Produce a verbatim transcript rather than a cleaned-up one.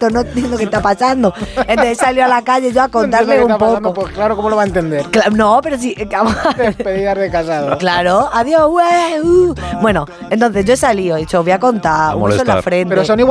esto, no entiendo qué está pasando. Entonces salió a la calle yo a contarle ¿Qué un está poco. pasando? Pues claro, ¿cómo lo va a entender? Cla- no, pero sí. Despedidas de casado. Claro, adiós, güey. uh. Bueno, entonces yo he salido, he dicho, os voy a contar, A un beso en la molestar. frente. Pero son igual